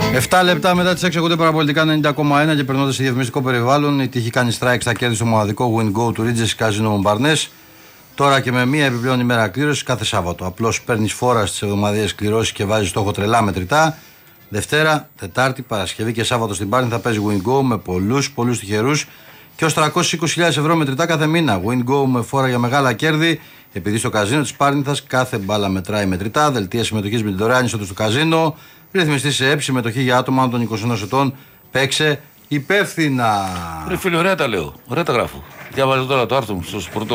7 λεπτά μετά τις 6 ακούτε παραπολιτικά 90,1 και περνώντας σε διαφημιστικό περιβάλλον. Η τύχη κάνει strike στα κέρδη στο μοναδικό Win Go του Regency Casino Montparnasse. Τώρα και με μία επιπλέον ημέρα κλήρωση κάθε Σάββατο. Απλώς παίρνεις φόρα στις εβδομαδιαίες κληρώσεις και βάζεις στόχο τρελά μετρητά. Δευτέρα, Τετάρτη, Παρασκευή και Σάββατο στην Πάρνη θα παίζει Win Go με πολλούς τυχερούς και ως 320.000 ευρώ μετρητά κάθε μήνα. Win Go με φόρα για μεγάλα κέρδη. Επειδή στο καζίνο της Πάρνηθας κάθε μπάλα μετράει μετρητά. Δελτία συμμετοχής με την δωρεάν είσοδο στο καζίνο. Ρυθμιστή σε έψη, συμμετοχή για άτομα των 21 ετών. Παίξε υπεύθυνα. Ρε φίλε, ωραία τα λέω. Ωραία τα γράφω. Διάβαζα τώρα το άρθρο μου στο Σπορτό.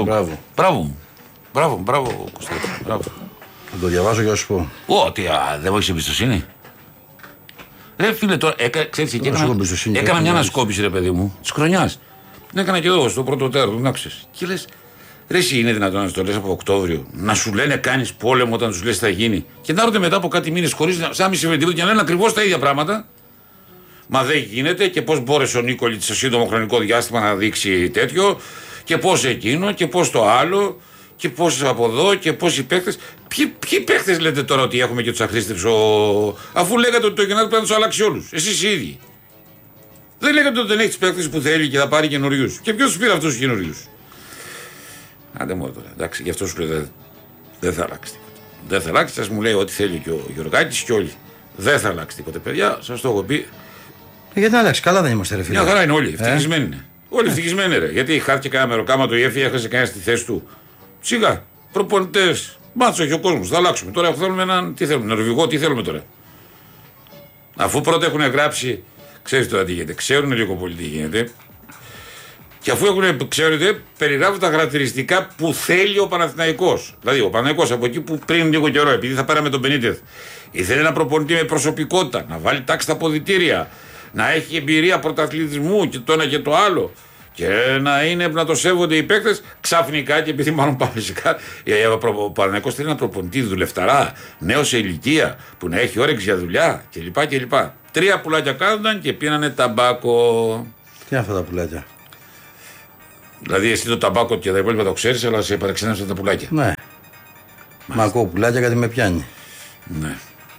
Μπράβο, Κωστή. Μπράβο. Θα το διαβάσω και να σου πω. Ό,τι, δεν μου έχεις εμπιστοσύνη. Ρε φίλε, τώρα ξέρεις, έκανα μια ανασκόπηση, ρε παιδί μου, της χρονιάς. Την έκανα και εδώ, στο πρώτο τέρμα, να ξέρεις. Και λες, ρε, εσύ είναι δυνατόν να το λες από Οκτώβριο, να σου λένε κάνεις πόλεμο όταν τους λες θα γίνει, και να έρχονται μετά από κάτι μήνες χωρίς να μη συμβαίνει τίποτα και να λένε ακριβώς τα ίδια πράγματα. Μα δεν γίνεται, και πώς μπόρεσε ο Νίκολιτς σε σύντομο χρονικό διάστημα να δείξει τέτοιο, και πώς εκείνο, και πώς το άλλο, και πώς από εδώ, και πώς οι παίκτες. Ποιοι παίκτες λέτε τώρα ότι έχουμε και τους αχρήστες, αφού λέγατε ότι το Γενάρη πρέπει να τους αλλάξει όλους, εσείς οι ίδιοι. Δεν λέγατε ότι δεν έχει τους παίκτες που θέλει και θα πάρει καινούριους. Και ποιος τους πήρε αυτούς τους καινούριους? Άντε μόνο τώρα, εντάξει, γι' αυτό σου λέω δεν θα αλλάξει τίποτα. Δεν θα αλλάξει, σας μου λέει ό,τι θέλει και ο Γιωργάκης και όλοι. Δεν θα αλλάξει τίποτα, παιδιά, σας το έχω πει. Γιατί να αλλάξει, καλά δεν είμαστε, ρε φίλε. Μια χαρά είναι όλοι, ευτυχισμένοι είναι. Όλοι ευτυχισμένοι, ρε. Γιατί χάθηκε κανένα μεροκάματο, η ΕΦΗ έχασε κανένα στη θέση του. Σιγά, προπονητές, μάτσο έχει ο κόσμος, θα αλλάξουμε. Τώρα θέλουμε έναν, τι θέλουμε, Νορβηγό, τι θέλουμε τώρα. Αφού πρώτα έχουν γράψει, ξέρεις τώρα τι γίνεται, ξέρουν λίγο πολύ τι γίνεται. Και αφού ξέρετε, περιγράφουν τα χαρακτηριστικά που θέλει ο Παναθηναϊκός. Δηλαδή, ο Παναθηναϊκός από εκεί που πριν λίγο καιρό, επειδή θα πέραμε τον Μπενίτεθ, ήθελε ένα προπονητή με προσωπικότητα, να βάλει τάξη στα αποδυτήρια, να έχει εμπειρία πρωταθλητισμού και το ένα και το άλλο. Και να το σέβονται οι παίκτες, ξαφνικά, και επειδή μάλλον πάμε σε κάτι. Ο Παναθηναϊκός θέλει ένα προπονητή δουλευταρά, νέο σε ηλικία, που να έχει όρεξη για δουλειά κλπ. 3 πουλάκια κάνονταν και πίνανε ταμπάκο. Τι είναι αυτά τα πουλάκια? Δηλαδή, εσύ το ταμπάκο και τα υπόλοιπα το ξέρεις, αλλά σε παρεξενεύσαν τα πουλάκια. Ναι. Μα ακούω πουλάκια γιατί με πιάνει. Ναι.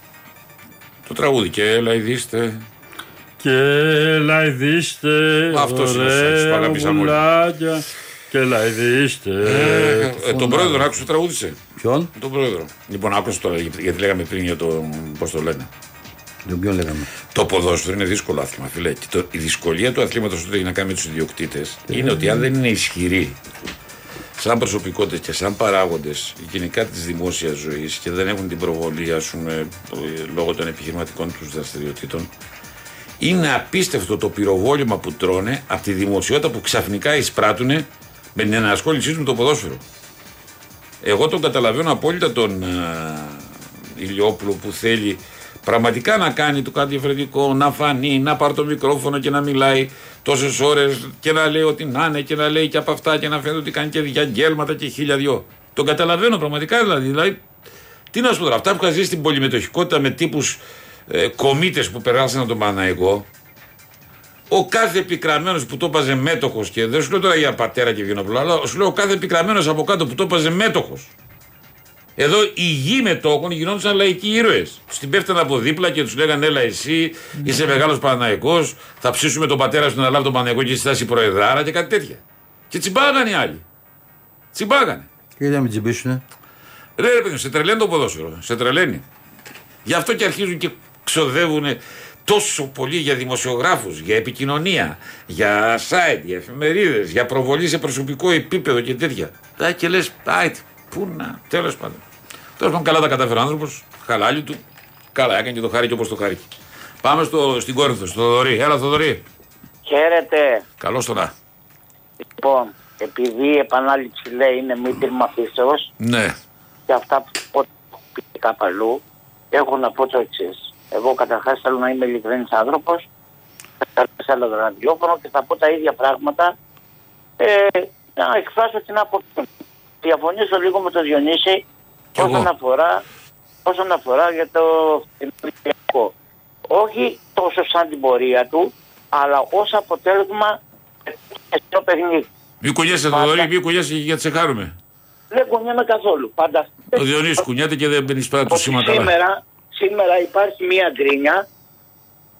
Το τραγούδι και λαϊδίστε. Και λαϊδίστε. Αυτός είναι ο πουλάκια. Και λαϊδίστε. Τον πρόεδρο άκουσε το τραγούδισε. Ποιον? Τον πρόεδρο. Λοιπόν, άκουσε τώρα, γιατί λέγαμε πριν για το. Πώς το λένε. Για ποιον λέγαμε? Το ποδόσφαιρο είναι δύσκολο άθλημα, φίλε. Και η δυσκολία του αθλήματος που έχει να κάνει με τους ιδιοκτήτες είναι ότι αν δεν είναι ισχυροί σαν προσωπικότητες και σαν παράγοντες γενικά της δημόσιας ζωής και δεν έχουν την προβολή, ας πούμε, λόγω των επιχειρηματικών τους δραστηριοτήτων, είναι απίστευτο το πυροβόλημα που τρώνε από τη δημοσιότητα που ξαφνικά εισπράττουν με την ενασχόλησή του με το ποδόσφαιρο. Εγώ τον καταλαβαίνω απόλυτα τον Ηλιόπουλο που θέλει πραγματικά να κάνει το κάτι διαφορετικό, να φανεί, να πάρει το μικρόφωνο και να μιλάει τόσες ώρες και να λέει ότι να είναι και να λέει και από αυτά και να φαίνεται ότι κάνει και διαγγέλματα και 1002. Τον καταλαβαίνω πραγματικά δηλαδή. Τι να σου πω τώρα, αυτά που είχα ζήσει στην πολυμετοχικότητα με τύπους κομίτες που περάσαν τον Παναθηναϊκό, ο κάθε επικραμμένος που το έπαζε μέτοχος, και δεν σου λέω τώρα για πατέρα και Βιενοπούλο, αλλά σου λέω ο κάθε επικραμμένος από κάτω που το έπαζε μέτοχος. Εδώ οι γη μετόχων γινόντουσαν λαϊκοί ήρωες. Τους την πέφτανε από δίπλα και τους λέγανε έλα εσύ, είσαι μεγάλος Παναθηναϊκός, θα ψήσουμε τον πατέρα σου να λάβει τον Παναθηναϊκό και στάσει προεδράρα και κάτι τέτοια. Και τσιμπάγανε οι άλλοι. Τσιμπάγανε. Και γιατί να μην τσιμπήσουνε? Ρε παιδί, σε τρελαίνει το ποδόσφαιρο. Σε τρελαίνει. Γι' αυτό και αρχίζουν και ξοδεύουν τόσο πολύ για δημοσιογράφους, για επικοινωνία, για site, για εφημερίδες, για προβολή σε προσωπικό επίπεδο και τέτοια. Και λες, πού να, τέλος πάντων. Τέλος πάντων, καλά τα κατάφερε ο άνθρωπος, χαλάλι του, καλά έκανε και το χάρηκε όπως το χάρηκε. Πάμε στην Κόρινθο, στο Θοδωρή. Έλα, Θοδωρή. Χαίρετε. Καλώς τώρα. Λοιπόν, επειδή η επανάληψη λέει είναι μήτρη μαθήσεως, ναι, και αυτά που πήγε κάπου αλλού, έχω να πω το εξής. Εγώ καταρχάς θέλω να είμαι ειλικρινής άνθρωπος, θα σε άλλο ραδιόφωνο και θα πω τα ίδια πράγματα, να εκφράσω την άποψή μου. Διαφωνήσω λίγο με τον Διονύση όσον αφορά για το Ολυμπιακό. Όχι τόσο σαν την πορεία του, αλλά ως αποτέλεσμα στο παιχνίδι. Μη κουνιέσαι, Θοδωρή, μη κουνιέσαι για να τσεχάρουμε. Δεν κουνιέμαι καθόλου. Ο Διονύσης κουνιάται και δεν μπαίνεις πέρα του σήμα καλά. Σήμερα υπάρχει μία γκρίνια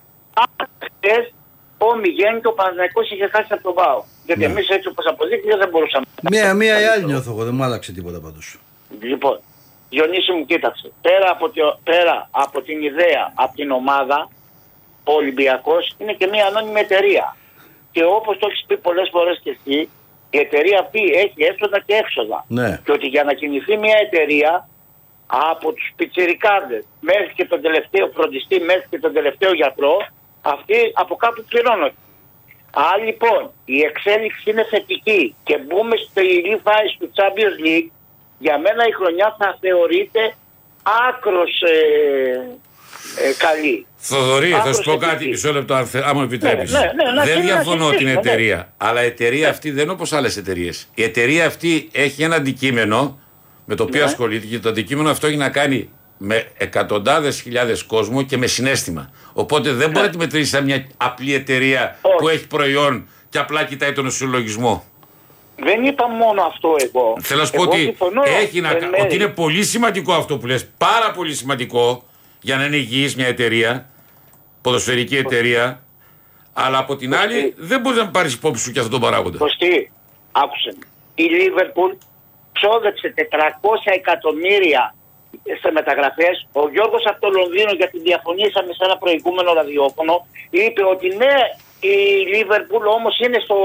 χτες ομιγέννητο ο Παναθηναϊκός είχε χάσει από τον ΠΑΟΚ. Γιατί εμείς έτσι όπως αποδείχθηκε δεν μπορούσαμε. Μία ή άλλη νιώθω εγώ, δεν μου άλλαξε τίποτα πάντως. Λοιπόν, Διονύση μου, κοίταξε. Πέρα από την ιδέα, από την ομάδα, ο Ολυμπιακός είναι και μια ανώνυμη εταιρεία. Και όπως το έχεις πει πολλές φορές και εσύ, η εταιρεία αυτή έχει έσοδα και έξοδα. Ναι. Και ότι για να κινηθεί μια εταιρεία από τους πιτσιρικάδες μέχρι και τον τελευταίο φροντιστή, μέχρι και τον τελευταίο γιατρό, αυτοί από κάπου πληρώνονται. Αν λοιπόν η εξέλιξη είναι θετική και μπούμε στη φάση του Champions League, για μένα η χρονιά θα θεωρείται άκρος καλή. Θοδωρή, θα σου πω κάτι, μισό λεπτό, αν μου επιτρέπεις. Δεν διαφωνώ την εταιρεία, αλλά η εταιρεία αυτή δεν είναι όπως άλλες εταιρείες. Η εταιρεία αυτή έχει ένα αντικείμενο με το οποίο ασχολείται και το αντικείμενο αυτό έχει να κάνει με εκατοντάδες χιλιάδες κόσμο και με συναίσθημα. Οπότε δεν μπορεί να τη μετρήσει σαν μια απλή εταιρεία που έχει προϊόν και απλά κοιτάει τον συλλογισμό. Δεν είπα μόνο αυτό εγώ. Θέλω να σου πω ότι, ότι είναι πολύ σημαντικό αυτό που λες. Πάρα πολύ σημαντικό για να είναι υγιής μια εταιρεία, ποδοσφαιρική εταιρεία. Αλλά από την άλλη δεν μπορεί να πάρεις υπόψη σου και αυτόν τον παράγοντα. Κωστή, άκουσε. Η Λίβερπουλ ξόδεψε 400 εκατομμύρια σε μεταγραφές. Ο Γιώργος από το Λονδίνο, γιατί διαφωνήσαμε σε ένα προηγούμενο ραδιόφωνο, είπε ότι ναι, η Λίβερπουλ όμως είναι στο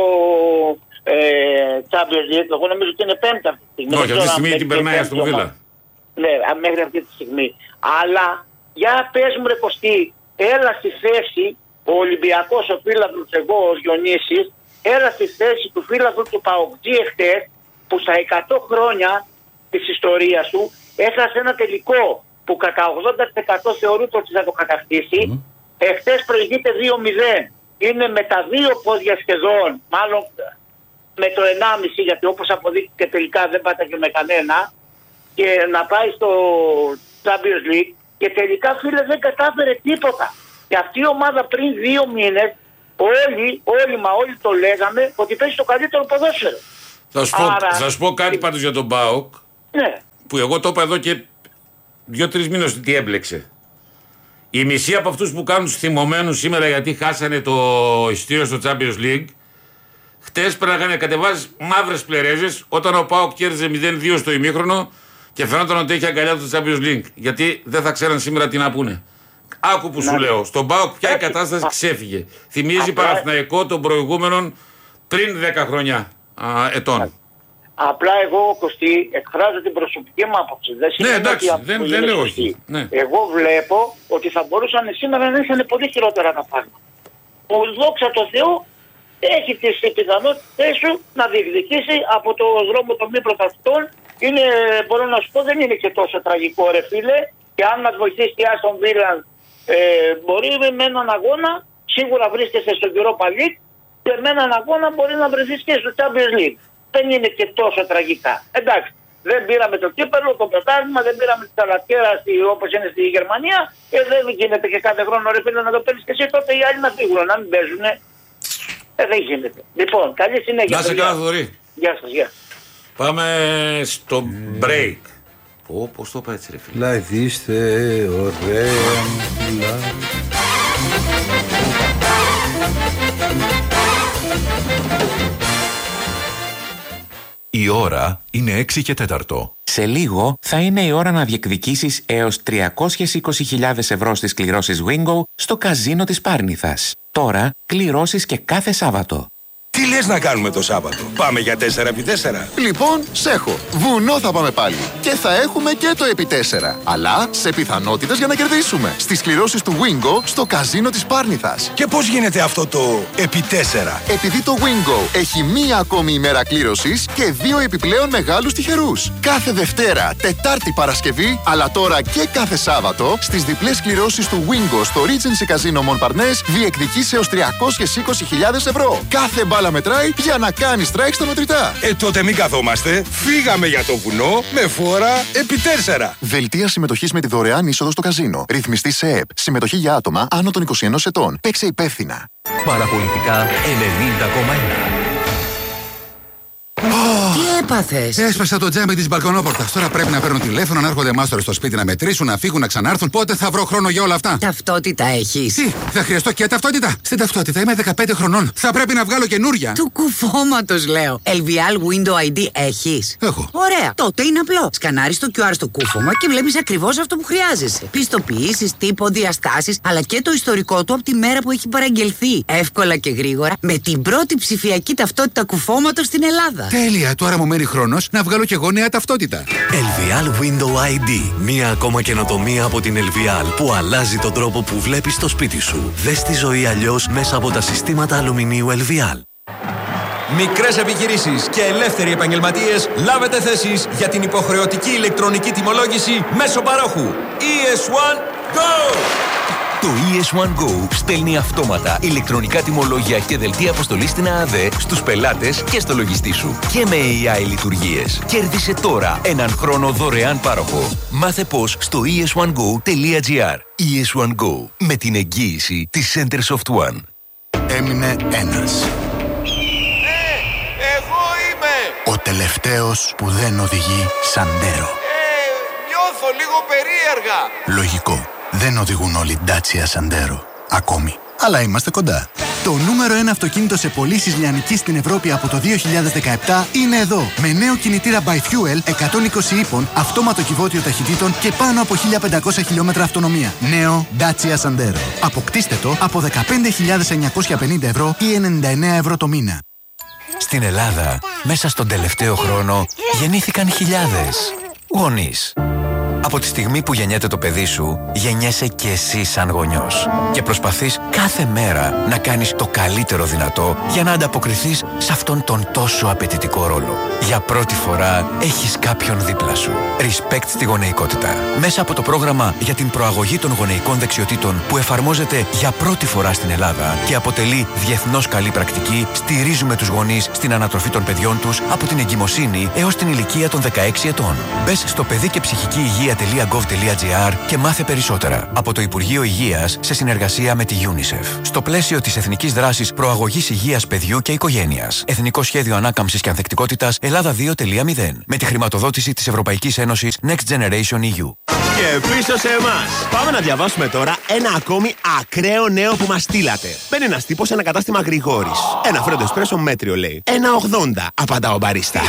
Champions League. Εγώ νομίζω ότι είναι πέμπτα αυτή τη στιγμή. Όχι, αυτή τη στιγμή την περνάει ας το Βίλα. Ναι, μέχρι αυτή τη στιγμή. Αλλά για πες μου ρε Κωστή, έλα στη θέση ο Ολυμπιακός, ο φίλαθλος, εγώ ο Διονύσης, έλα στη θέση του φίλαθλου του ΠΑΟΚτζή εχθές, που στα 100 χρόνια της ιστορίας του έχασε ένα τελικό που κατά 80% θεωρούνται ότι θα το κατακτήσει. Εχθές προηγείται 2-0. Είναι με τα δύο πόδια σχεδόν, μάλλον με το 1,5, γιατί όπως αποδείχθηκε τελικά δεν πάταγε με κανένα, και να πάει στο Champions League και τελικά φίλε δεν κατάφερε τίποτα. Και αυτή η ομάδα πριν 2 μήνες όλοι το λέγαμε ότι παίζει το καλύτερο ποδόσφαιρο. Θα σου πω κάτι πάντως για τον ΠΑΟΚ, που εγώ το είπα εδώ και 2-3 μήνες τι έμπλεξε. Οι μισοί από αυτούς που κάνουν τους θυμωμένους σήμερα γιατί χάσανε το ειστήριο στο Champions League, χτες πρέπει να κατεβάζει μαύρες πλερέζες όταν ο ΠΑΟΚ κέρδιζε 0-2 στο ημίχρονο και φαινόταν ότι έχει αγκαλιά του Champions League. Γιατί δεν θα ξέραν σήμερα τι να πούνε. Άκου που σου λέω. Στον ΠΑΟΚ πια η κατάσταση ξέφυγε. Θυμίζει Παναθηναϊκό των προηγούμενων πριν 10 χρόνια ετών. Απλά εγώ, Κωστή, εκφράζω την προσωπική μου άποψη. Ναι, εντάξει, δεν λέω όχι. Ναι. Εγώ βλέπω ότι θα μπορούσαν σήμερα να είχαν πολύ χειρότερα τα πράγματα. Ο δόξα τω Θεώ έχει τις πιθανότητες σου να διεκδικήσει από το δρόμο των μη πρωταθλητών. Είναι, μπορώ να σου πω, δεν είναι και τόσο τραγικό ρε φίλε. Και αν μας βοηθήσει η Άστον Βίλα, μπορεί με έναν αγώνα σίγουρα βρίσκεσαι στον Europa League και με έναν αγώνα μπορεί να βρεθείς και στο Champions League. Δεν είναι και τόσο τραγικά. Εντάξει, δεν πήραμε το κύπελλο, το πρωτάθλημα, δεν πήραμε τη Σαλατιέρα όπως είναι στη Γερμανία. Δεν γίνεται και κάθε χρόνο ρε φίλε να το παίρνεις και εσύ, τότε οι άλλοι να φύγουν, να μην παίζουν. Δεν γίνεται. Λοιπόν, καλή συνέχεια. Να σε καλά, Θοδωρή. Γεια σας, γεια. Πάμε στο break. Πώς το είπα έτσι ρε φίλε. Live είστε ωραία. Η ώρα είναι 6 και 4. Σε λίγο θα είναι η ώρα να διεκδικήσεις έως 320.000 ευρώ στις κληρώσεις Wingo στο καζίνο της Πάρνηθας. Τώρα κληρώσεις και κάθε Σάββατο. Τι λες να κάνουμε το Σάββατο? Πάμε για 4x4. Λοιπόν, σ' έχω. Βουνό θα πάμε πάλι. Και θα έχουμε και το επί 4. Αλλά σε πιθανότητες για να κερδίσουμε. Στις κληρώσεις του Wingo στο καζίνο της Πάρνηθας. Και πώς γίνεται αυτό το επί 4? Επειδή το Wingo έχει μία ακόμη ημέρα κλήρωσης και 2 επιπλέον μεγάλους τυχερούς. Κάθε Δευτέρα, Τετάρτη, Παρασκευή, αλλά τώρα και κάθε Σάββατο, στις διπλές κληρώσεις του Wingo στο Regency Casino Montparnasse διεκδικείς έως 320.000 ευρώ. Κάθε μπάλα μετράει για να κάνει strike στα μετρητά. Τότε μην καθόμαστε. Φύγαμε για το βουνό με φόρα επί 4. Δελτία συμμετοχής με τη δωρεάν είσοδο στο καζίνο. Ρυθμιστή σε ΕΠ. Συμμετοχή για άτομα άνω των 21 ετών. Παίξε υπεύθυνα. Παραπολιτικά 90,1. Τι έπαθες? Έσπασα το τζάμι της μπαλκονόπορτας. Τώρα πρέπει να παίρνω τηλέφωνο, να έρχονται μάστορες στο σπίτι να μετρήσουν, να φύγουν, να ξανάρθουν. Πότε θα βρω χρόνο για όλα αυτά? Ταυτότητα έχεις? Τι, θα χρειαστώ και ταυτότητα? Στην ταυτότητα είμαι 15 χρονών. Θα πρέπει να βγάλω καινούρια. Του κουφώματος λέω. LVL Window ID έχεις? Έχω. Ωραία. Τότε είναι απλό. Σκανάρεις το QR στο κούφωμα και βλέπεις ακριβώς αυτό που χρειάζεσαι. Πιστοποιήσεις, τύπο, διαστάσεις, αλλά και το ιστορικό του από τη μέρα που έχει παραγγελθεί. Εύκολα και γρήγορα με την πρώτη ψηφιακή ταυτότητα κουφώματος στην Ελλάδα. Τέλεια. Τώρα μου μένει χρόνος να βγάλω κι εγώ νέα ταυτότητα. LVL Window ID. Μία ακόμα καινοτομία από την LVL που αλλάζει τον τρόπο που βλέπεις το σπίτι σου. Δες τη ζωή αλλιώς μέσα από τα συστήματα αλουμινίου LVL. Μικρές επιχειρήσεις και ελεύθεροι επαγγελματίες, λάβετε θέσεις για την υποχρεωτική ηλεκτρονική τιμολόγηση μέσω παρόχου. ES1 Go! Το ES1 Go στέλνει αυτόματα ηλεκτρονικά τιμολόγια και δελτία αποστολής στην ΑΑΔ στους πελάτες και στο λογιστή σου. Και με AI λειτουργίες. Κέρδισε τώρα έναν χρόνο δωρεάν πάροχο. Μάθε πώς στο es1go.gr. ES1 Go. Με την εγγύηση της Center Soft One. Έμεινε ένας. Εγώ είμαι! Ο τελευταίος που δεν οδηγεί Σαντέρο. Νιώθω λίγο περίεργα. Λογικό. Δεν οδηγούν όλοι Dacia Sandero. Ακόμη. Αλλά είμαστε κοντά. Το νούμερο 1 αυτοκίνητο σε πωλήσεις λιανικής στην Ευρώπη από το 2017 είναι εδώ. Με νέο κινητήρα by Fuel 120 ύπων, αυτόματο κυβότιο ταχυτήτων και πάνω από 1500 χιλιόμετρα αυτονομία. Νέο Dacia Sandero. Αποκτήστε το από 15.950 ευρώ ή 99 ευρώ το μήνα. Στην Ελλάδα, μέσα στον τελευταίο χρόνο, γεννήθηκαν χιλιάδες γονείς. Από τη στιγμή που γεννιέται το παιδί σου, γεννιέσαι και εσύ σαν γονιός. Και προσπαθείς κάθε μέρα να κάνεις το καλύτερο δυνατό για να ανταποκριθείς σε αυτόν τον τόσο απαιτητικό ρόλο. Για πρώτη φορά έχεις κάποιον δίπλα σου. Respect στη γονεϊκότητα. Μέσα από το πρόγραμμα για την προαγωγή των γονεϊκών δεξιοτήτων που εφαρμόζεται για πρώτη φορά στην Ελλάδα και αποτελεί διεθνώς καλή πρακτική, στηρίζουμε τους γονείς στην ανατροφή των παιδιών τους από την εγκυμοσύνη έως την ηλικία των 16 ετών. Μπες στο παιδί και ψυχική υγεία.gov.gr και μάθε περισσότερα. Από το Υπουργείο Υγείας σε συνεργασία με τη UNICEF. Στο πλαίσιο της Εθνικής Δράσης Προαγωγής Υγείας Παιδιού και Οικογένειας. Εθνικό Σχέδιο Ανάκαμψης και Ανθεκτικότητας Ελλάδα 2.0. Με τη χρηματοδότηση της Ευρωπαϊκής Ένωσης Next Generation EU. Και πίσω σε εμάς. Πάμε να διαβάσουμε τώρα ένα ακόμη ακραίο νέο που μας στείλατε. Μπαίνει ένας τύπος σε ένα κατάστημα Γρηγόρης. Ένα φρέντο εσπρέσο μέτριο λέει. 1,80 απαντά ο μπαρίστα.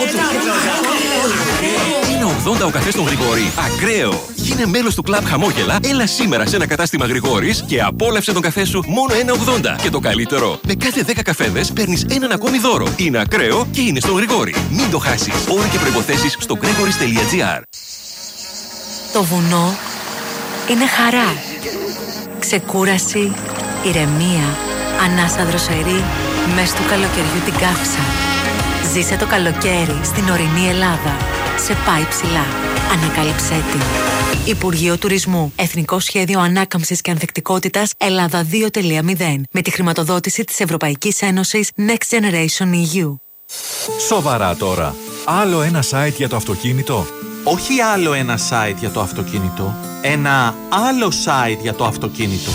1,80 ο καφές στον Γρηγόρη. Ακραίο! Γίνε μέλος του κλαμπ Χαμόγελα, έλα σήμερα σε ένα κατάστημα Γρηγόρης και απόλαυσε τον καφέ σου μόνο 1,80. Και το καλύτερο, με κάθε 10 καφέδες παίρνεις έναν ακόμη δώρο. Είναι ακραίο και είναι στον Γρηγόρη. Μην το χάσεις. Όροι και προϋποθέσεις στο gregoris.gr. Το βουνό είναι χαρά, ξεκούραση, ηρεμία, ανάσα δροσερή, μες του καλοκαιριού την καύσα. Ζήσε το καλοκαίρι στην ορεινή Ελλάδα. Σε πάει ψηλά. Ανακάλυψέ την. Υπουργείο Τουρισμού. Εθνικό Σχέδιο Ανάκαμψης και Ανθεκτικότητας Ελλάδα 2.0. Με τη χρηματοδότηση της Ευρωπαϊκής Ένωσης Next Generation EU. Σοβαρά τώρα. Άλλο ένα site για το αυτοκίνητο. Όχι άλλο ένα site για το αυτοκίνητο. Ένα άλλο site για το αυτοκίνητο.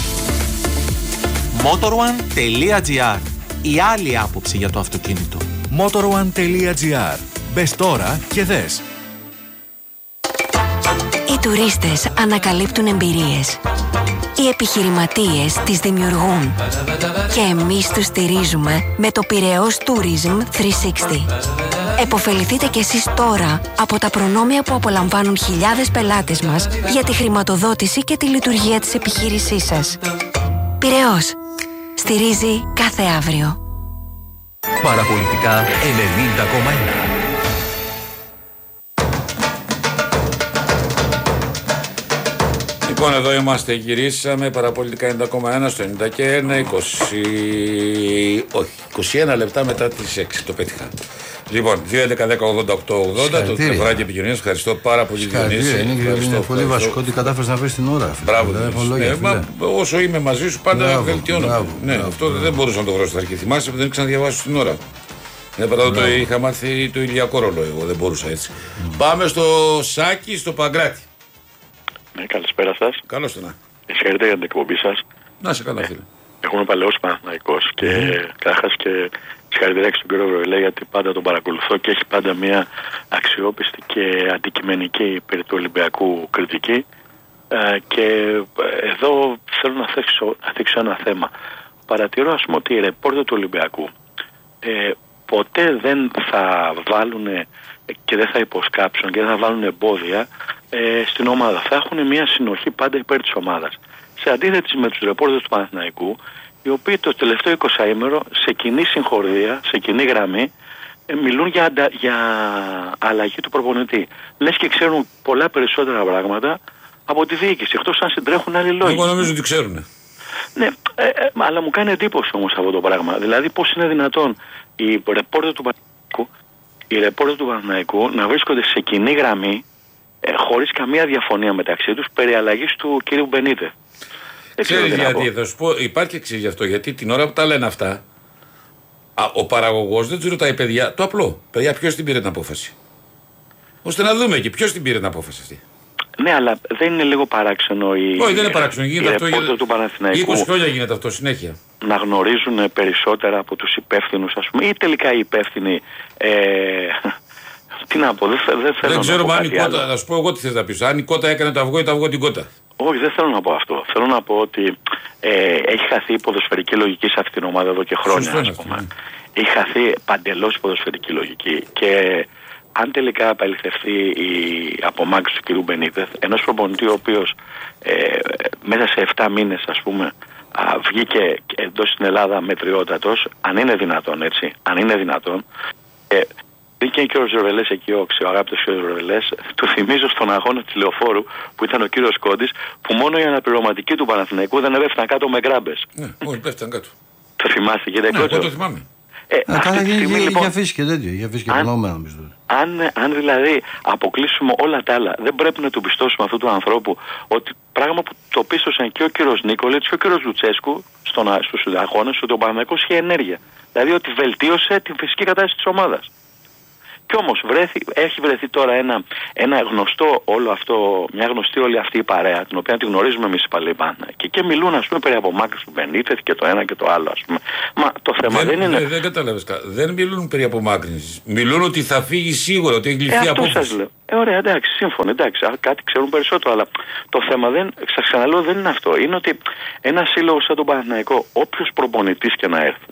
Motor1.gr. Η άλλη άποψη για το αυτοκίνητο. Motor1.gr. Μπες τώρα και δες. Οι τουρίστες ανακαλύπτουν εμπειρίες. Οι επιχειρηματίες τις δημιουργούν. Και εμείς τους στηρίζουμε με το Πειραιώς Tourism 360. Εποφεληθείτε κι εσείς τώρα από τα προνόμια που απολαμβάνουν χιλιάδες πελάτες μας για τη χρηματοδότηση και τη λειτουργία της επιχείρησής σας. Πειραιώς. Στηρίζει κάθε αύριο. Παραπολιτικά 90,1. Λοιπόν, εδώ είμαστε, γυρίσαμε παραπολιτικά 90,1 στο 90 και 1, 21 λεπτά μετά τις 6, το πέτυχα. Λοιπόν, 2.11.10.80.880 το τηλεφωνάκι επικοινωνίας. Ευχαριστώ πάρα πολύ, Διονύση. Είναι πολύ βασικό ότι κατάφερες να βρεις την ώρα. Μπράβο. Όσο είμαι μαζί σου, πάντα βελτιώνω. Ναι, αυτό δεν μπορούσα να το βρω στην αρχή. Θυμάσαι που δεν ξαναδιαβάσω την ώρα. Το είχα μάθει το ηλιακό ρόλο, εγώ δεν μπορούσα έτσι. Πάμε στο Σάκη, στο Παγκράτη. Ναι, καλησπέρα σας. Καλώς το να. Συγχαρητήρια για την εκπομπή σας. Να σε καλά, φίλε. Εγώ είμαι παλαιός Παναθηναϊκός και καταρχάς και Συγχαρητήρια στον κύριο Βροβελέ, γιατί πάντα τον παρακολουθώ και έχει πάντα μια αξιόπιστη και αντικειμενική περί του Ολυμπιακού κριτική. Και εδώ θέλω να θίξω ένα θέμα. Παρατηρώ, ας πούμε, ότι οι ρεπόρτερ του Ολυμπιακού ποτέ δεν θα βάλουν και δεν θα υποσκάψουν και δεν θα βάλουν εμπόδια στην ομάδα. Θα έχουν μια συνοχή πάντα υπέρ της ομάδας. Σε αντίθεση με τους ρεπόρτερ του Παναθηναϊκού, οι οποίοι το τελευταίο 20ήμερο σε κοινή συγχορδία, σε κοινή γραμμή, μιλούν για αλλαγή του προπονητή. Λες και ξέρουν πολλά περισσότερα πράγματα από τη διοίκηση, εκτός αν συντρέχουν άλλοι λόγοι. Εγώ νομίζω ότι ξέρουν. Ναι, αλλά μου κάνει εντύπωση όμως αυτό το πράγμα. Δηλαδή πώς είναι δυνατόν οι ρεπόρτερ του Παναθηναϊκού να βρίσκονται σε κοινή γραμμή χωρίς καμία διαφωνία μεταξύ τους περί αλλαγής του κ. Μπενίτεθ. Ξέρεις γιατί, θα σου πω, υπάρχει εξής γι' αυτό. Γιατί την ώρα που τα λένε αυτά, ο παραγωγός δεν τους ρωτάει, παιδιά, το απλό. Παιδιά, ποιος την πήρε την απόφαση. Ώστε να δούμε και ποιος την πήρε την απόφαση αυτή. Ναι, αλλά δεν είναι λίγο παράξενο όχι, δεν είναι παράξενο. Γίνεται αυτό του Παναθηναϊκού. 20 χρόνια γίνεται αυτό συνέχεια. Να γνωρίζουν περισσότερα από τους υπεύθυνους, ας πούμε, ή τελικά οι υπεύθυνοι. Τι να πω, δεν θέλω δεν ξέρω να αν η κότα, να σου πω εγώ τι θες να πεις. Αν η κότα έκανε το αυγό ή το αυγό την κότα. Όχι, δεν θέλω να πω αυτό. Θέλω να πω ότι έχει χαθεί η ποδοσφαιρική λογική σε αυτήν την ομάδα εδώ και χρόνια. Ας πούμε. Έχει χαθεί παντελώς η ποδοσφαιρική λογική. Και αν τελικά απελευθερθεί η απομάκρυνση του κ. Μπενίτεθ, ενός προπονητή ο οποίος μέσα σε 7 μήνες, ας πούμε, βγήκε εντός στην Ελλάδα μετριότατος, αν είναι δυνατόν, έτσι, αν είναι δυνατόν. Μπήκε και ο Ζορβελές εκεί, ο αγάπητος κ. Ζορβελές, του θυμίζω στον αγώνα της Λεωφόρου που ήταν ο κύριος Κόντης, που μόνο οι αναπληρωματικοί του Παναθηναϊκού δεν έπεφταν κάτω με γκράμπες. Ναι, όχι, πέφταν κάτω. Το θυμάστε, κύριε Κότσο? Εγώ το θυμάμαι. Καλά, είχε αφήσει και τέτοιο, είχε αφήσει και φαινόμενα νομίζω. Αν δηλαδή αποκλείσουμε όλα τα άλλα, δεν πρέπει να του πιστώσουμε αυτού του ανθρώπου ότι πράγμα που το πίστωσαν και ο κύριος Νίκολετς και ο κύριος Λουτσέσκου στους αγώνες, ότι ο Παναθηναϊκός είχε ενέργεια. Δηλαδή ότι βελτίωσε τη φυσική κατάσταση της ομάδας. Κι όμως έχει βρεθεί τώρα ένα γνωστό όλο αυτό, μια γνωστή όλη αυτή η παρέα, την οποία τη γνωρίζουμε εμείς οι παλαιοί και μιλούν, ας πούμε, περί απομάκρυνσης του Μπενίτεθ και το ένα και το άλλο, ας πούμε. Μα το θέμα δεν είναι. Δεν κατάλαβες. Δεν μιλούν περί απομάκρυνσης. Μιλούν ότι θα φύγει σίγουρα, ότι έχει ληφθεί απόφαση. Αυτό σας λέω. Ωραία, εντάξει, σύμφωνο, εντάξει, κάτι ξέρουν περισσότερο, αλλά το θέμα σας ξαναλέω, δεν είναι αυτό. Είναι ότι ένα σύλλογο σαν τον Παναθηναϊκό, όποιος προπονητής και να έρθει,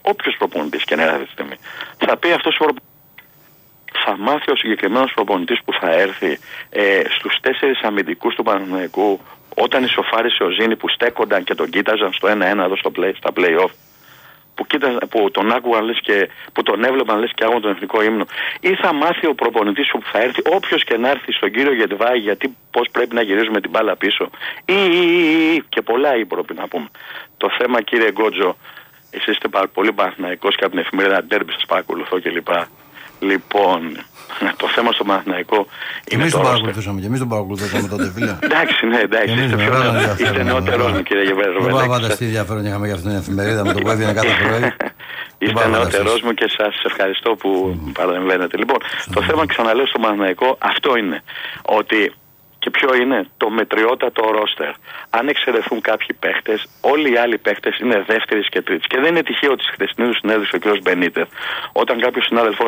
θα πει αυτός ο θα μάθει ο συγκεκριμένος προπονητής που θα έρθει στους 4 αμυντικούς του Παναθηναϊκού, όταν ισοφάρισε ο Ζήνη που στέκονταν και τον κοίταζαν στο 1-1 εδώ στα play-off, που τον άκουγαν λες και που τον έβλεπαν λες και άγωνε τον εθνικό ύμνο, ή θα μάθει ο προπονητής που θα έρθει, όποιος και να έρθει, στον κύριο Γετβάη, γιατί πώς πρέπει να γυρίζουμε την μπάλα πίσω, ή και πολλά ή πρέπει να πούμε. Το θέμα, κύριε Γκότζο, εσείς είστε πολύ Παναθηναϊκός και από την εφημερίδα Ντέρμπι σας παρακολουθώ κλπ. Λοιπόν, το θέμα στο Παναθηναϊκό είναι εμείς τον παρακολουθούσαμε τότε, φίλε. Εντάξει, ναι, εντάξει. Είστε νεότερος μου, κύριε Γεβέρο. Δεν πάω πάντα τι ενδιαφέρον είχαμε για αυτήν την εφημερίδα με το που έβγαινε κάθε πρωί. Είστε νεότερος μου και σας ευχαριστώ που παρεμβαίνετε. Λοιπόν, το θέμα, ξαναλέω, στο Παναθηναϊκό αυτό είναι. Ότι και ποιο είναι? Το μετριότατο ρόστερ. Αν εξαιρεθούν κάποιοι παίχτες, όλοι οι άλλοι παίχτες είναι δεύτερης και τρίτης. Και δεν είναι τυχαίο ότι στη χθεσινή του συνέντευξη ο κ. Μπενίτεθ, όταν κάποιος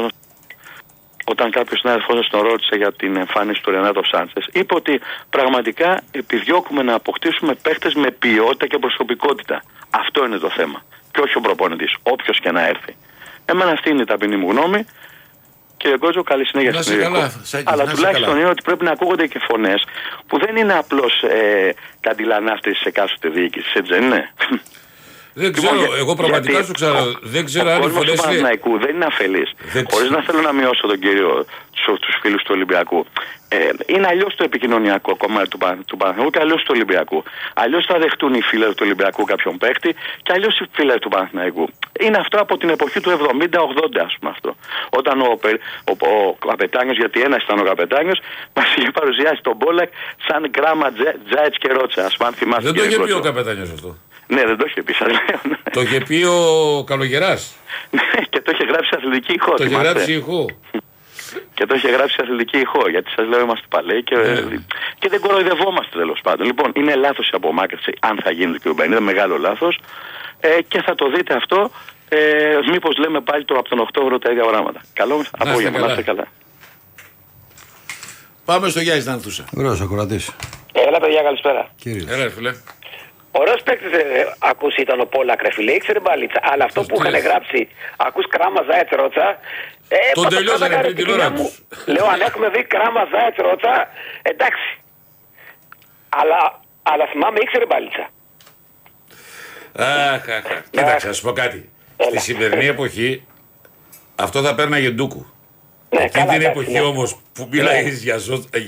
συνάδελφός τον ρώτησε για την εμφάνιση του Ρενάτο Σάντσες, είπε ότι πραγματικά επιδιώκουμε να αποκτήσουμε παίχτες με ποιότητα και προσωπικότητα. Αυτό είναι το θέμα. Και όχι ο προπονητής, όποιος και να έρθει. Εμένα αυτή είναι η ταπεινή μου γνώμη. Κύριε Κότσο, καλή συνέχεια στην Ελλάδα. Αλλά τουλάχιστον είναι ότι πρέπει να ακούγονται και φωνές που δεν είναι απλώς καντιλανάστες σε εκάστοτε διοίκηση, έτσι δεν είναι? Δεν ξέρω, εγώ πραγματικά σου ξέρω. Δεν ξέρω αν οι φωνές του Παναθηναϊκού δεν είναι αφελής. Χωρίς να θέλω να μειώσω τους φίλους του Ολυμπιακού. Είναι αλλιώς το επικοινωνιακό κομμάτι του Παναθηναϊκού και αλλιώς του Ολυμπιακού. Αλλιώς θα δεχτούν οι φίλοι του Ολυμπιακού κάποιον παίκτη και αλλιώς οι φίλοι του Παναθηναϊκού. Είναι αυτό από την εποχή του 70-80, ας πούμε αυτό. Όταν ο Καπετάνιος, γιατί ένας ήταν ο Καπετάνιος, μας είχε παρουσιάσει τον Μπόλακ σαν γράμμα Τζάιτς και Ρότσα. Ας πούμε, αν θυμάστε. Δεν το είχε πει ο Καπετάνιος αυτό. Ναι, δεν το είχε πει, σας λέω. Το είχε πει ο Καλογεράς. Ναι, και το είχε γράψει σε αθλητική ηχό. Το είχε γράψει ηχό. Και το είχε γράψει σε αθλητική ηχό, γιατί σας λέω είμαστε παλαιοί και δεν κοροϊδευόμαστε τέλος πάντων. Λοιπόν, είναι λάθος η απομάκρυνση, αν θα γίνει το κ. Μπενίτεθ, μεγάλο λάθος. Και θα το δείτε αυτό Μήπως λέμε πάλι από τον Οκτώβριο τα ίδια πράγματα. Καλό απόγευμα, να είστε καλά. Πάμε στο Γιάννη Στανθούσα. Ωραίος ακροατής. Έλα παιδιά, καλησπέρα. Έλα φίλε. Ωραίος παίκτης ακούσει ήταν ο Πόλακ ρε φίλε, ήξερε μπαλίτσα. Αλλά αυτό που είχαν γράψει, ακούς Κράμα Ζάετς Ρότσα. Τον τελειώσανε πριν την ώρα τους. Λέω αν έχουμε δει Κράμα Ζάετς Ρότσα, εντάξει. Αλλά θυμάμαι ήξερε μπαλίτσα. Κοίταξε, να σου πω κάτι. Στη σημερινή εποχή αυτό θα πέρναγε ντούκου. Εκείνη την εποχή όμως που μιλάει για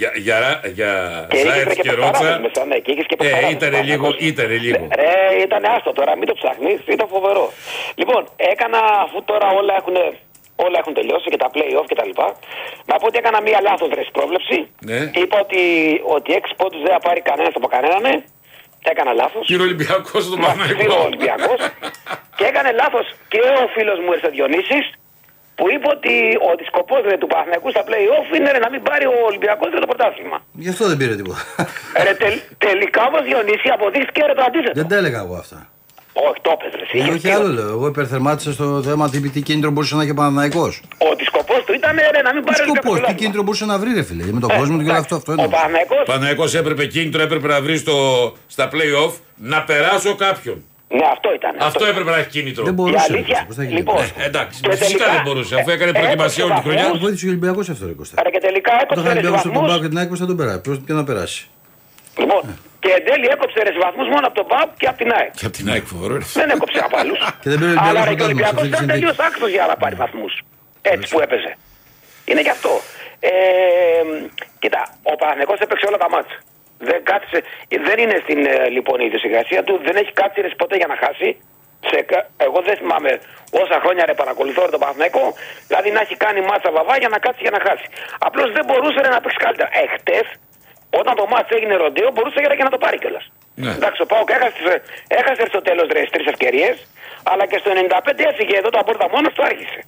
Ζάετς και Ρότσα, ήτανε λίγο. Ήταν άστο τώρα, μην το ψάχνεις, ήταν φοβερό. Λοιπόν, έκανα, αφού τώρα όλα έχουν τελειώσει και τα play-off και τα λοιπά, να πω ότι έκανα μία λάθος πρόβλεψη. Είπα ότι 6 πόντους δεν θα πάρει κανένας από κανέναν. Έκανα λάθος. Πήρε ο Ολυμπιακός στον Παναθηναϊκό. Και έκανε λάθος και ο φίλος μου Διονύσης, που είπε ότι σκοπός του Παναθηναϊκού στα play-off είναι να μην πάρει ο Ολυμπιακός το πρωτάθλημα. Γι' αυτό δεν πήρε τίποτα. Τελικά όμως Διονύση αποδείχθηκε το αντίθετο. Δεν τα έλεγα εγώ αυτά. Όχι, το έπαιζε. Όχι άλλο λέω. Εγώ υπερθερμάτισα στο θέμα τι κίνητρο μπορούσε να έχει ο Παναθηναϊκός. Ότι σκοπός του ήταν να μην πάρει ο Ολυμπιακός. Τι κίνητρο μπορούσε να βρει, ρε φίλε. Με τον κόσμο του και αυτό είναι. Ο Παναθηναϊκός έπρεπε να βρει στα play-off να περάσω κάποιον. Ναι, αυτό ήταν. Αυτό έπρεπε να έχει κίνητρο. Δεν μπορούσε. Λοιπόν, εντάξει, φυσικά δεν μπορούσε. Αφού έκανε προετοιμασία όλη τη χρονιά. Βοήθησε ο Ολυμπιακός αυτό, ρε Κώστα. Και τελικά έκοψε ρε βαθμούς. Τον Πάο και την Άκη θα τον περάσει. Πώς και να περάσει. Λοιπόν, και εν τέλει έκοψε ρε βαθμούς μόνο από τον Πάο και από την Άκη. Και από την Άκη φοβερό. Δεν έκοψε από άλλους. Αλλά ο Ολυμπιακός ήταν τελείως άξιος για να πάρει βαθμούς. Έτσι που έπαιζε. Είναι γι' αυτό. Κοίτα, ο Παναθηναϊκός έπαιξε όλα τα μάτσα. Δεν είναι στην λοιπόν η ιδιοσυγκρασία του, δεν έχει κάτσει ρε ποτέ για να χάσει. Εγώ δεν θυμάμαι όσα χρόνια παρακολουθώ τον Παναθηναϊκό, δηλαδή να έχει κάνει μάτσα βαβά για να κάτσει για να χάσει. Απλώς δεν μπορούσε να παίξει καλύτερα. Χτες, όταν το μάτσα έγινε ροντέο, μπορούσε και να το πάρει κιόλας. Ναι. Εντάξει, ο ΠΑΟΚ έχασε στο τέλος 3 ευκαιρίες, αλλά και στο 95 έφυγε εδώ τα πόρτα μόνος του άρχισε.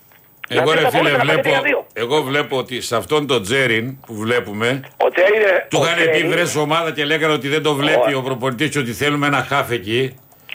Εγώ βλέπω ότι σε αυτόν τον Τζέριν που βλέπουμε, του είχαν πει βρες ομάδα και λέγανε ότι δεν το βλέπει ο προπονητής και ότι θέλουμε ένα χάφ εκεί.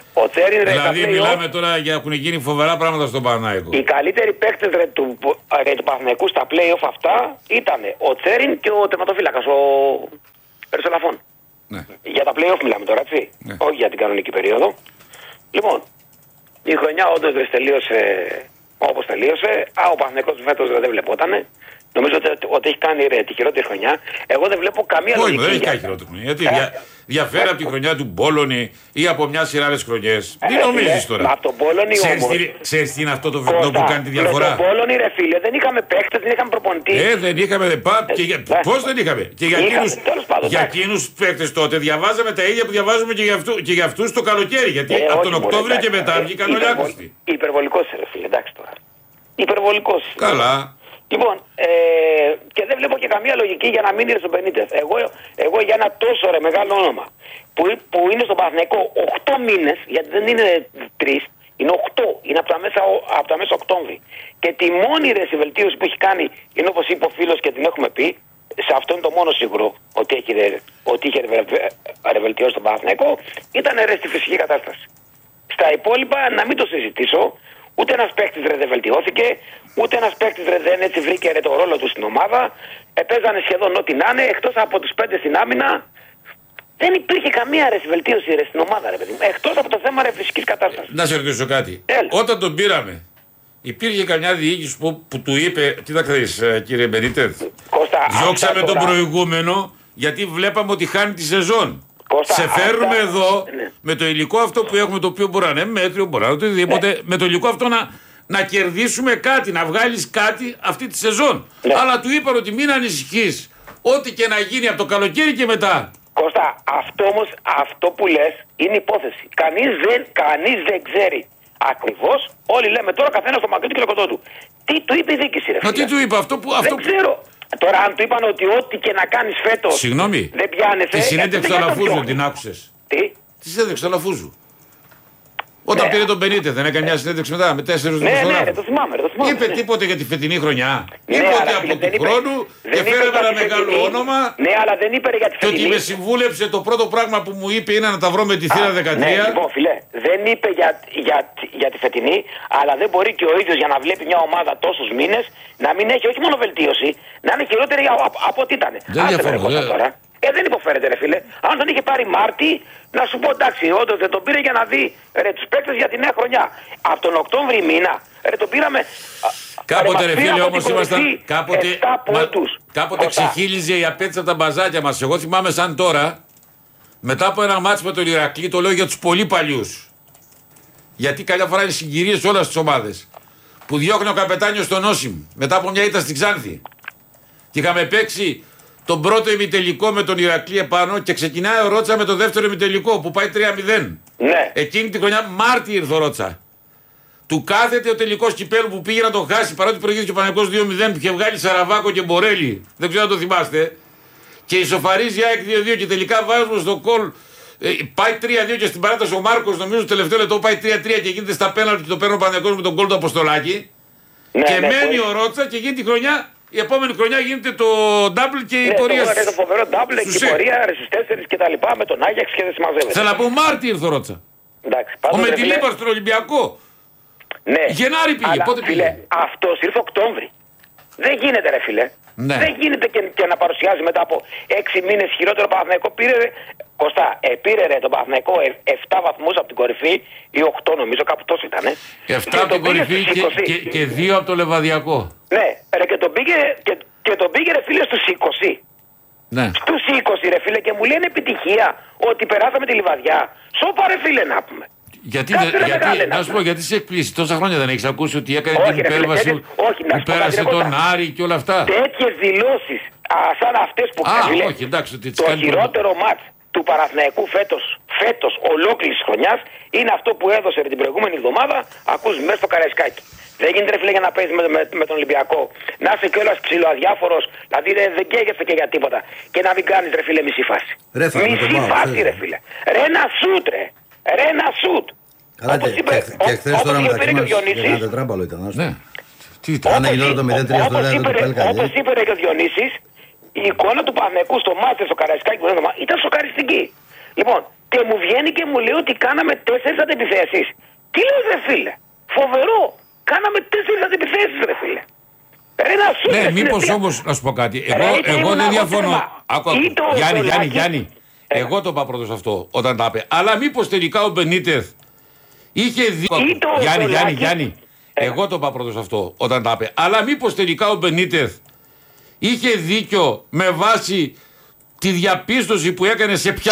Δηλαδή μιλάμε τώρα για έχουν γίνει φοβερά πράγματα στον Παναθηναϊκό. Οι καλύτεροι παίκτες του Παναθηναϊκού στα play-off αυτά ήταν ο Τσέριν και ο τερματοφύλακας, ο Περσολαφών. Ναι. Για τα play-off μιλάμε τώρα, έτσι. Ναι. Όχι για την κανονική περίοδο. Λοιπόν, η χρονιά όντως τελείωσε όπως τελείωσε. Ο Παναθηναϊκός φέτος δεν βλεπότανε. Νομίζω ότι έχει κάνει τη χειρότερη χρονιά. Εγώ δεν βλέπω καμία λογική. Όχι, δεν έχει κάνει χειρότερη χρονιά. Γιατί διαφέρει από τη χρονιά του Μπόλωνη ή από μια σειρά άλλες χρονιές. Τι νομίζεις τώρα. Από τον Μπόλωνη όμως. Ξέρεις τι είναι αυτό το που κάνει τη διαφορά. Από τον Μπόλωνη ρε φίλε, δεν είχαμε παίκτες, δεν είχαμε προπονητή. Δεν είχαμε. Πώς δεν είχαμε. Και για εκείνους παίκτες τότε διαβάζαμε τα ίδια που διαβάζουμε και για αυτούς το καλοκαίρι. Γιατί από τον Οκτώβριο και μετά βγήκαν όλοι άκουστοι. Υπερβολικός ρε φίλε, εντάξει τώρα. Υπερβολικός. Καλά. Λοιπόν, και δεν βλέπω και καμία λογική για να μείνει στον Μπενίτεθ. Εγώ για ένα τόσο μεγάλο όνομα που είναι στον Παναθηναϊκό 8 μήνες, γιατί δεν είναι 3, είναι 8, είναι από τα μέσα Οκτώβρη. Και τη μόνη βελτίωση που έχει κάνει είναι όπως είπε ο φίλος και την έχουμε πει, σε αυτό είναι το μόνο σίγουρο ότι είχε βελτιώσει τον Παναθηναϊκό, ήταν στη φυσική κατάσταση. Στα υπόλοιπα να μην το συζητήσω. Ούτε ένας παίκτης δεν βελτιώθηκε, ούτε ένας παίκτης δεν έτσι βρήκε το ρόλο του στην ομάδα. Παίζανε σχεδόν ό,τι να είναι, εκτός από τους 5 στην άμυνα. Δεν υπήρχε καμία βελτίωση στην ομάδα, ρε παιδί μου. Εκτός από το θέμα φυσικής κατάστασης. Να σε ρωτήσω κάτι. Όταν τον πήραμε, υπήρχε καμιά διοίκηση που του είπε, τι θα ξέρεις κύριε Μπενίτεθ, διώξαμε τον προηγούμενο γιατί βλέπαμε ότι χάνει τη σεζόν. Σε φέρνουμε εδώ με το υλικό αυτό που έχουμε, το οποίο μπορεί να είναι μέτριο, μπορεί να είναι οτιδήποτε, με το υλικό αυτό να κερδίσουμε κάτι, να βγάλεις κάτι αυτή τη σεζόν. Αλλά του είπαν ότι μην ανησυχείς, ό,τι και να γίνει από το καλοκαίρι και μετά. Κώστα, αυτό που λες είναι υπόθεση. Κανείς δεν ξέρει ακριβώς, όλοι λέμε τώρα καθένας στο μακρύ του και το κοντό του. Τι του είπε η διοίκηση, ρε φίλε. Τι του είπε αυτό που. Δεν ξέρω. Τώρα, αν του είπαν ότι ό,τι και να κάνεις φέτος. Συγγνώμη. Δεν πιάνεσαι. Τη συνέντευξη του Αλαφούζου την άκουσες. Τι? Τη συνέντευξη του Αλαφούζου. Όταν πήρε τον Μπενίτεθ, δεν έκανε μια συνέντευξη μετά με 4 δημοσιογράφους. Ναι, το θυμάμαι. Είπε τίποτε για τη φετινή χρονιά. Είπε ότι από του χρόνου και φέραμε ένα μεγάλο όνομα. Ναι, αλλά δεν είπε για τη φετινή. Και ότι με συμβούλεψε, το πρώτο πράγμα που μου είπε είναι να τα βρω με τη θύρα 13. Ναι, λοιπόν, φιλέ, δεν είπε για τη φετινή, αλλά δεν μπορεί και ο ίδιος για να βλέπει μια ομάδα τόσους μήνες να μην έχει όχι μόνο βελτίωση, να είναι χειρότερη από ό,τι ήταν. Δεν διαφωνώ. Δεν υποφέρεται, ρε φίλε. Αν τον είχε πάρει Μάρτι, να σου πω εντάξει, όντως δεν τον πήρε για να δει τους παίκτες για τη νέα χρονιά. Από τον Οκτώβρη μήνα, τον πήραμε. Κάποτε, ρε φίλε, όμως ήμασταν. Κάποτε ξεχύλιζε η απέτηση από τα μπαζάκια μας. Εγώ θυμάμαι σαν τώρα, μετά από ένα μάτς με τον Ηρακλή, το λέω για τους πολύ παλιούς. Γιατί καλιά φορά είναι συγκυρίες σε όλες τις ομάδες. Που διώχνει ο καπετάνιος στον Όσιμ μετά από μια ήττα στην Ξάνθη. Και είχαμε παίξει τον πρώτο ημιτελικό με τον Ηρακλή επάνω και ξεκινάει ο Ρότσα με το δεύτερο ημιτελικό που πάει 3-0. Ναι. Εκείνη τη χρονιά Μάρτι ήρθε ο Ρότσα. Του κάθεται ο τελικός κυπέλου που πήγε να τον χάσει παρότι προηγήθηκε ο Παναθηναϊκός 2-0 που είχε βγάλει Σαραβάκο και Μπορέλη. Δεν ξέρω αν το θυμάστε. Και ισοφαρίζει ΑΕΚ 2-2 και τελικά βάζουμε στο κολ. Πάει 3-2 και στην παράταση ο Μάρκος νομίζω το τελευταίο λεπτό πάει 3-3 και γίνεται στα πέναλτι και το παίρνει ο Παναθηναϊκός με τον κολ του Αποστολάκη. Ναι, και μένει ο Ρότσα και γίνει τη χρονιά. Η επόμενη χρονιά γίνεται το double και η πορεία. Ναι, το φοβερό double και η πορεία στους 4 και τα λοιπά με τον Άγιαξ και δεν συμμαζεύεται. Θέλω να πω Μάρτι ήρθε ο Ρότσα. Ο Μεντιλίμπαρ στον Ολυμπιακό. Ναι. Γενάρη πήγε. Πότε πήγε? Αυτός ήρθε Οκτώβρη. Δεν γίνεται, ρε φίλε. Ναι. Δεν γίνεται και να παρουσιάζει μετά από 6 μήνες χειρότερο Παναθηναϊκό. Πήρε τον Παναθηναϊκό 7 βαθμούς από την κορυφή ή 8 νομίζω, κάπου τόσο ήταν. 7 από την κορυφή και 2 από το Λεβαδιακό. Ναι, και τον πήγε ρε φίλε στους 20. Ναι. Στους 20 ρε φίλε και μου λένε επιτυχία ότι περάσαμε τη Λιβαδιά. Σώπα ρε φίλε να πούμε. Να σου πω, γιατί σε εκπλήσει. Τόσα χρόνια δεν έχεις ακούσει ότι έκανε την υπέρβαση που πέρασε τον Άρη και όλα αυτά? Τέτοιες δηλώσεις σαν αυτές που κάνει. Το χειρότερο μάτς του Παναθηναϊκού φέτος ολόκληρης χρονιάς είναι αυτό που έδωσε την προηγούμενη εβδομάδα. Ακούς μέσα στο Καραϊσκάκι. Δεν γίνεται ρε φίλε για να παίζει με τον Ολυμπιακό. Να είσαι κιόλας ψιλοαδιάφορος, δηλαδή δεν καίγεσαι και για τίποτα. Και να μην κάνεις ρε φίλε μισή φάση. Μισή φάση ρε φίλε. Ρε ένα σούτ ρε. Ρε ένα σούτ. Καλά και χθες τώρα μεταξύ μας ένα τετράμπαλο ήταν. Ναι. Αν έγινε το 0-3 στο Λέα το Πέλκα. Όπως είπε και ο Διονύσης, η εικόνα του Παναθηναϊκού στο μάτι στο Καραϊσκάκι ήταν σοκαριστική. Λοιπόν, και μου βγαίνει και μου λέει ότι κάναμε 4 αντεπιθέσεις. Τι λες ρε φίλε, φοβερό. Κάναμε 4 αντεπιθέσεις ρε φίλε. Ναι, μήπως όμως, να σου πω κάτι. Εγώ δεν διαφωνώ. Γιάννη. Εγώ το είπα πρώτος αυτό όταν τα είπε. Αλλά μήπως τελικά ο Μπενίτεθ είχε δίκιο. Γιάννη. Εγώ το είπα πρώτος αυτό όταν τα είπε. Αλλά μήπως τελικά ο Μπενίτεθ είχε δίκιο με βάση τη διαπίστωση που έκανε σε ποια